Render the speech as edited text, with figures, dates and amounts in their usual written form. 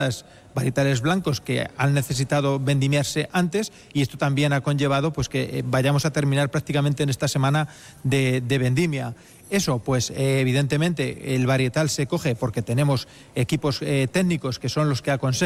varietales blancos que han necesitado vendimiarse antes, y esto también ha conllevado pues que vayamos a terminar prácticamente en esta semana de vendimia. Eso, pues evidentemente el varietal se coge porque tenemos equipos técnicos que son los que aconsejan